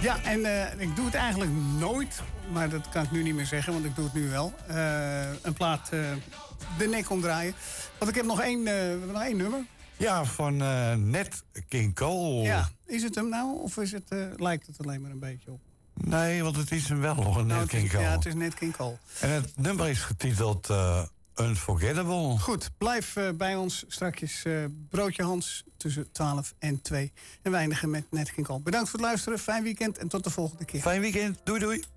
Ja, en ik doe het eigenlijk nooit. Maar dat kan ik nu niet meer zeggen, want ik doe het nu wel. Een plaat de nek omdraaien. Want ik heb nog één nummer. Ja, van Nat King Cole. Ja, is het hem nou? Of is het, lijkt het alleen maar een beetje op? Nee, want het is hem wel nog, een Nat King Cole. Ja, het is Nat King Cole. En het nummer is getiteld Unforgettable. Goed, blijf bij ons. Strakjes Broodje Hans tussen 12 en 2. En we eindigen met Nat King Cole. Bedankt voor het luisteren. Fijn weekend en tot de volgende keer. Fijn weekend. Doei doei.